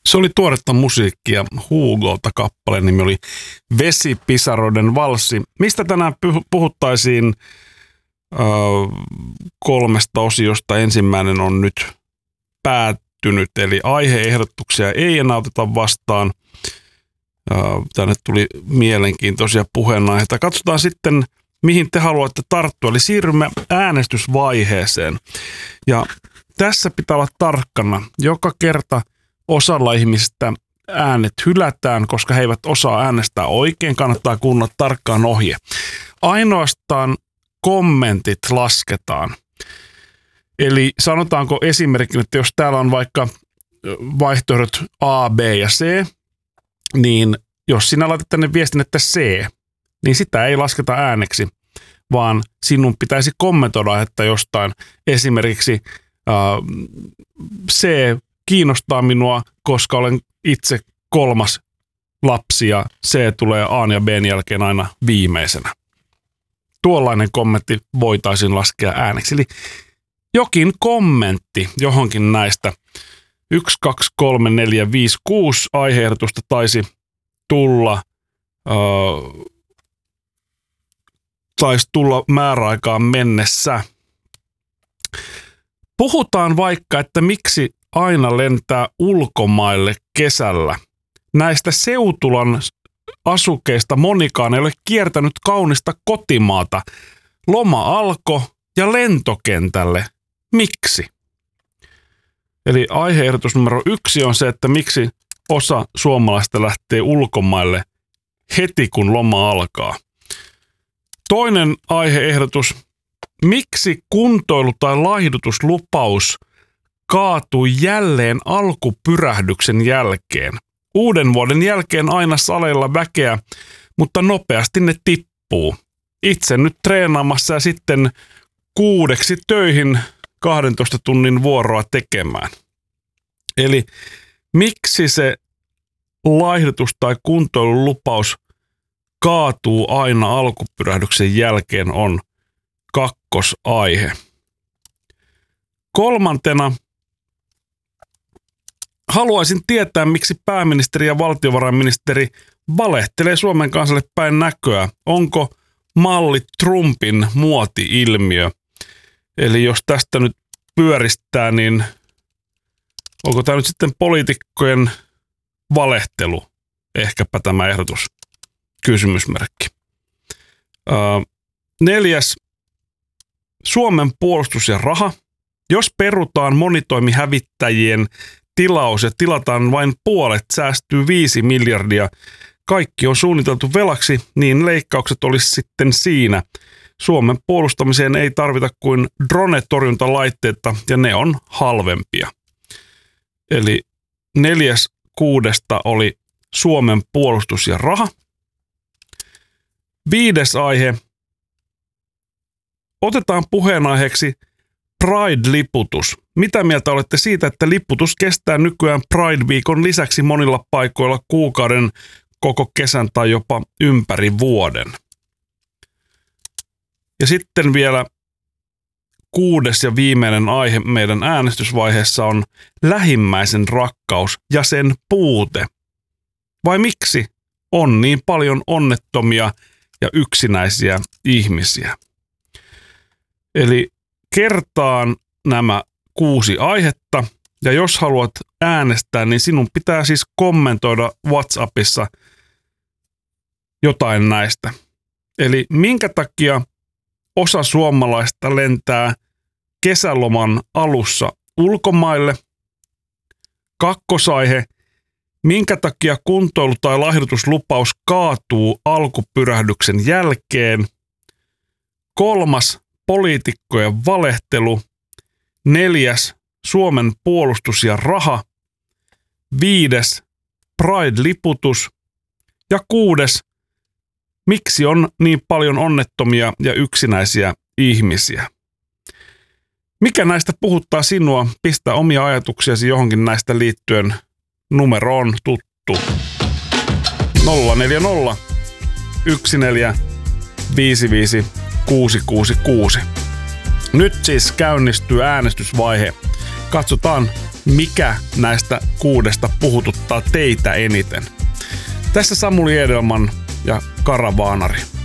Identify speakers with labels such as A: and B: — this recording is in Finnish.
A: Se oli tuoretta musiikkia Hugolta, kappaleen nimi oli Vesipisaroiden valssi. Mistä tänään puhuttaisiin kolmesta osiosta? Ensimmäinen on nyt päättynyt, eli aiheehdotuksia ei enää oteta vastaan. Tänne tuli mielenkiintoisia puheenaiheita. Katsotaan sitten, mihin te haluatte tarttua. Eli siirrymme äänestysvaiheeseen. Ja tässä pitää olla tarkkana. Joka kerta osalla ihmisistä äänet hylätään, koska he eivät osaa äänestää oikein. Kannattaa kuunnella tarkkaan ohje. Ainoastaan kommentit lasketaan. Eli sanotaanko esimerkiksi, että jos täällä on vaikka vaihtoehdot A, B ja C, niin jos sinä laitat tänne viestin, että C, niin sitä ei lasketa ääneksi, vaan sinun pitäisi kommentoida, että jostain esimerkiksi C kiinnostaa minua, koska olen itse kolmas lapsi ja C tulee A ja B jälkeen aina viimeisenä. Tuollainen kommentti voitaisiin laskea ääneksi. Eli jokin kommentti johonkin näistä 1, 2, 3, 4, 5, 6 aiheehdotusta taisi tulla määräaikaan mennessä. Puhutaan vaikka, että miksi aina lentää ulkomaille kesällä. Näistä Seutulan asukeista monikaan ei ole kiertänyt kaunista kotimaata. Loma alkoi ja lentokentälle. Miksi? Eli aiheehdotus numero 1 on se, että miksi osa suomalaista lähtee ulkomaille heti kun loma alkaa. Toinen aiheehdotus, miksi kuntoilu- tai laihdutuslupaus kaatui jälleen alkupyrähdyksen jälkeen. Uuden vuoden jälkeen aina saleilla väkeä, mutta nopeasti ne tippuu. Itse nyt treenaamassa ja sitten 6 töihin 12 tunnin vuoroa tekemään. Eli miksi se laihdutus- tai kuntoilulupaus kaatuu aina alkupyrähdyksen jälkeen on kakkosaihe. Kolmantena haluaisin tietää, miksi pääministeri ja valtiovarainministeri valehtelee Suomen kansalle päin näköä. Onko malli Trumpin muoti-ilmiö? Eli jos tästä nyt pyöristää, niin onko tämä nyt sitten poliitikkojen valehtelu? Ehkäpä tämä ehdotus. Kysymysmerkki. 4. Suomen puolustus ja raha. Jos perutaan monitoimihävittäjien tilaus ja tilataan vain puolet, säästyy 5 miljardia. Kaikki on suunniteltu velaksi, niin leikkaukset olisi sitten siinä. Suomen puolustamiseen ei tarvita kuin drone-torjuntalaitteita ja ne on halvempia. Eli 4.6. oli Suomen puolustus ja raha. 5. aihe. Otetaan puheenaiheeksi Pride-liputus. Mitä mieltä olette siitä, että liputus kestää nykyään Pride-viikon lisäksi monilla paikoilla kuukauden, koko kesän tai jopa ympäri vuoden? Ja sitten vielä 6. ja viimeinen aihe meidän äänestysvaiheessa on lähimmäisen rakkaus ja sen puute. Vai miksi on niin paljon onnettomia ja yksinäisiä ihmisiä? Eli kertaan nämä 6 aihetta, ja jos haluat äänestää, niin sinun pitää siis kommentoida WhatsAppissa jotain näistä. Eli minkä takia osa suomalaista lentää kesäloman alussa ulkomaille? Kakkosaihe, minkä takia kuntoilu- tai laihdutuslupaus kaatuu alkupyrähdyksen jälkeen? 3. poliitikkojen valehtelu. 4. Suomen puolustus ja raha. 5. Pride-liputus. Ja 6. miksi on niin paljon onnettomia ja yksinäisiä ihmisiä? Mikä näistä puhuttaa sinua? Pistä omia ajatuksiasi johonkin näistä liittyen. Numero on tuttu. 040 14 55 666. Nyt siis käynnistyy äänestysvaihe. Katsotaan, mikä näistä 6 puhututtaa teitä eniten. Tässä Samuli Edelman ja Karavaanari.